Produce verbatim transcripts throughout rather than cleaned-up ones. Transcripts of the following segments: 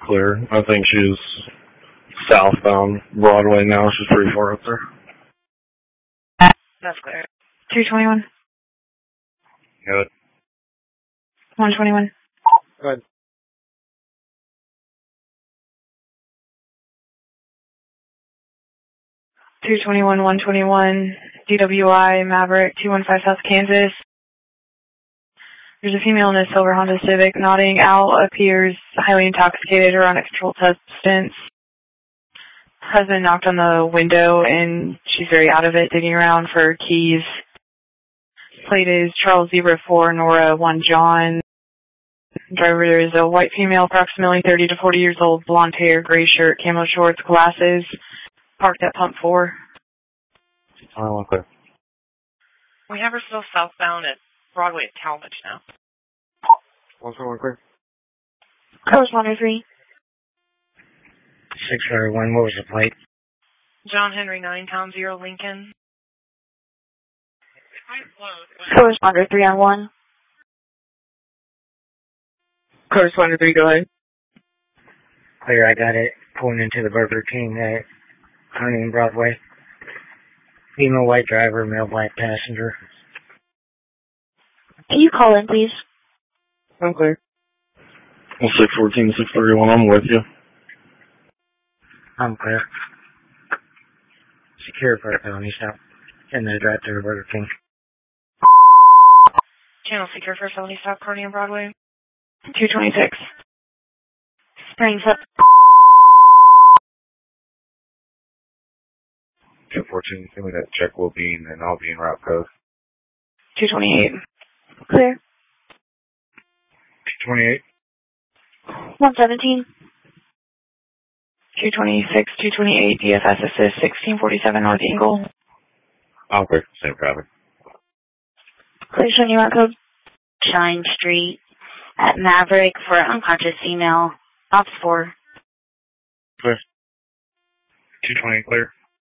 Clear. I think she's southbound Broadway now. She's pretty far up there. That's clear. two twenty-one. Good. one twenty-one. Good. two twenty-one, one twenty-one, D W I, Maverick, two one five South Kansas. There's a female in a silver Honda Civic nodding out, appears highly intoxicated or on a controlled substance. Husband knocked on the window and she's very out of it, digging around for keys. Plate is Charles Zebra four, Nora one John. Driver is a white female, approximately thirty to forty years old, blonde hair, gray shirt, camo shorts, glasses. Parked at pump four. twenty-one clear. We have her still southbound at Broadway at Talmadge now. one twenty-one clear. Coast one oh three. six thirty-one, what was the plate? John Henry nine, Tom zero Lincoln. Coast one oh three on one. Coast one oh three, go ahead. Clear, I got it. Pulling into the Burger King at Kearney and Broadway. Female white driver, male black passenger. Can you call in, please? I'm clear. Well, six fourteen, six thirty-one, I'm with you. I'm clear. Secure for a felony stop. In the drive-thru Burger King. Channel secure for felony stop, Kearney and Broadway. two twenty-six. Springs up. two fourteen, give me that check will be in and I'll be in route code. two twenty-eight. Clear. two twenty-eight. one seventeen. two twenty-six, two twenty-eight, D F S assist, sixteen forty-seven North Eagle. I'm clear. Same traffic. Clear, showing you route code. Shine Street at Maverick for unconscious female. Ops four. Clear. two twenty-eight clear.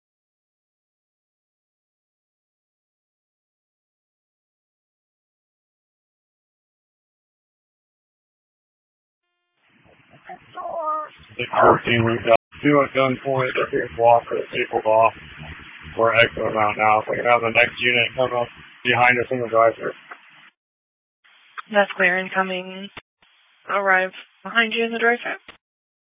six fourteen, we've got two at gunpoint. They're being blocked. People off. We're exiting out now. So we can have the next unit come up behind us in the drive-thru. That's clear, incoming. Arrive behind you in the drive-thru.